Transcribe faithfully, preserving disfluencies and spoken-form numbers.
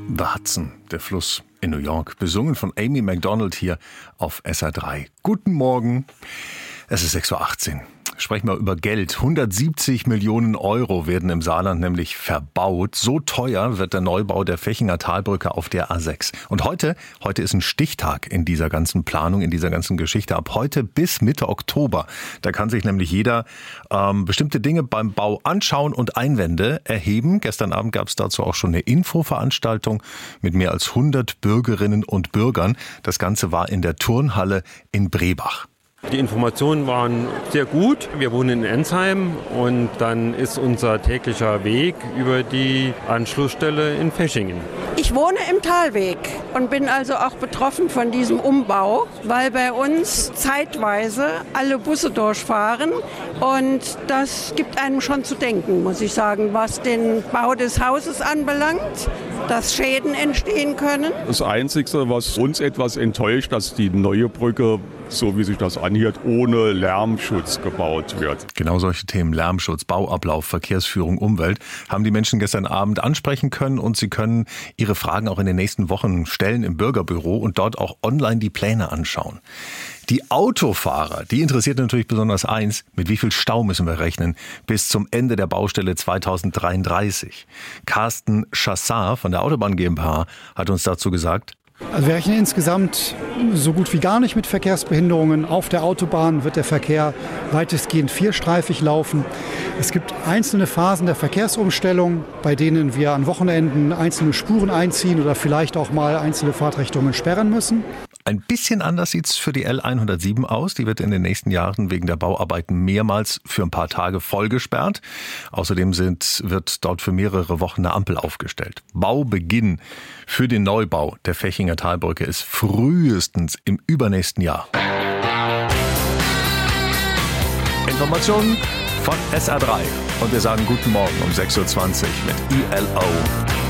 The Hudson, der Fluss in New York, besungen von Amy Macdonald hier auf S R drei. Guten Morgen, es ist sechs Uhr achtzehn. Sprechen wir über Geld. hundertsiebzig Millionen Euro werden im Saarland nämlich verbaut. So teuer wird der Neubau der Fechinger Talbrücke auf der A sechs. Und heute, heute ist ein Stichtag in dieser ganzen Planung, in dieser ganzen Geschichte. Ab heute bis Mitte Oktober. Da kann sich nämlich jeder ähm, bestimmte Dinge beim Bau anschauen und Einwände erheben. Gestern Abend gab es dazu auch schon eine Infoveranstaltung mit mehr als hundert Bürgerinnen und Bürgern. Das Ganze war in der Turnhalle in Brebach. Die Informationen waren sehr gut. Wir wohnen in Ensheim und dann ist unser täglicher Weg über die Anschlussstelle in Fechingen. Ich wohne im Talweg und bin also auch betroffen von diesem Umbau, weil bei uns zeitweise alle Busse durchfahren und das gibt einem schon zu denken, muss ich sagen, was den Bau des Hauses anbelangt, dass Schäden entstehen können. Das Einzige, was uns etwas enttäuscht, dass die neue Brücke, so wie sich das anhört, ohne Lärmschutz gebaut wird. Genau solche Themen, Lärmschutz, Bauablauf, Verkehrsführung, Umwelt, haben die Menschen gestern Abend ansprechen können und sie können ihre Fragen auch in den nächsten Wochen stellen im Bürgerbüro und dort auch online die Pläne anschauen. Die Autofahrer, die interessiert natürlich besonders eins, mit wie viel Stau müssen wir rechnen bis zum Ende der Baustelle zweitausenddreiunddreißig. Carsten Chassard von der Autobahn GmbH hat uns dazu gesagt: Also wir rechnen insgesamt so gut wie gar nicht mit Verkehrsbehinderungen. Auf der Autobahn wird der Verkehr weitestgehend vierstreifig laufen. Es gibt einzelne Phasen der Verkehrsumstellung, bei denen wir an Wochenenden einzelne Spuren einziehen oder vielleicht auch mal einzelne Fahrtrichtungen sperren müssen. Ein bisschen anders sieht es für die L hundertsieben aus. Die wird in den nächsten Jahren wegen der Bauarbeiten mehrmals für ein paar Tage vollgesperrt. Außerdem sind, wird dort für mehrere Wochen eine Ampel aufgestellt. Baubeginn für den Neubau der Fechinger Talbrücke ist frühestens im übernächsten Jahr. Informationen von S R drei. Und wir sagen guten Morgen um sechs Uhr zwanzig mit I L O.